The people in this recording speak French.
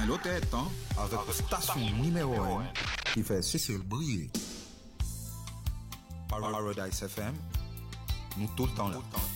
Mais l'autre temps, avec la station numéro 1 qui fait Cécile briller. Paradise FM, nous tout le temps là.